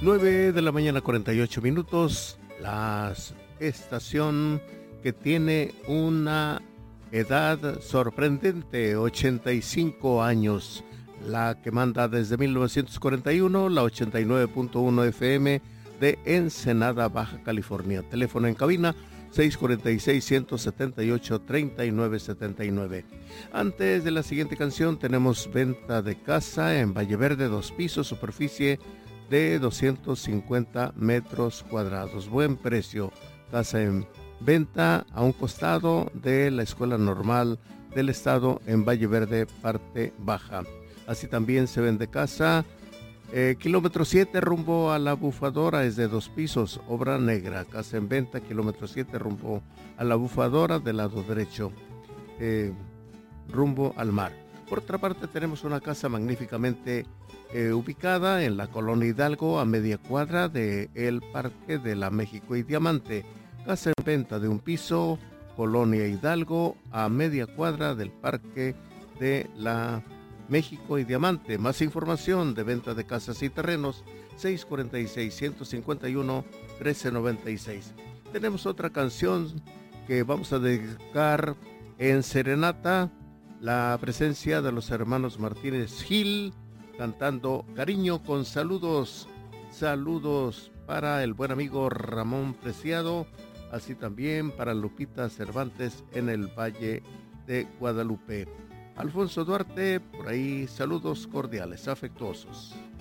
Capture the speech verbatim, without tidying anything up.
nueve de la mañana, cuarenta y ocho minutos. La estación que tiene una edad sorprendente, ochenta y cinco años. La que manda desde mil novecientos cuarenta y uno, la ochenta y nueve punto uno F M de Ensenada, Baja California. Teléfono en cabina seis cuatro seis, uno siete ocho, tres nueve siete nueve. Antes de la siguiente canción tenemos venta de casa en Valle Verde, dos pisos, superficie de doscientos cincuenta metros cuadrados. Buen precio. Casa en venta a un costado de la Escuela Normal del Estado en Valle Verde, parte baja. Así también se vende casa eh, kilómetro siete rumbo a la Bufadora, es de dos pisos, obra negra. Casa en venta, kilómetro siete rumbo a la Bufadora del lado derecho, eh, rumbo al mar. Por otra parte tenemos una casa magníficamente eh, ubicada en la Colonia Hidalgo, a media cuadra de el Parque de la México y Diamante. Casa en venta de un piso, Colonia Hidalgo, a media cuadra del Parque de la México y Diamante. Más información de venta de casas y terrenos, seis cuatro seis, uno cinco uno, uno tres nueve seis. Tenemos otra canción que vamos a dedicar en serenata, la presencia de los hermanos Martínez Gil, cantando Cariño con Saludos. Saludos para el buen amigo Ramón Preciado, así también para Lupita Cervantes en el Valle de Guadalupe. Alfonso Duarte, por ahí, saludos cordiales, afectuosos.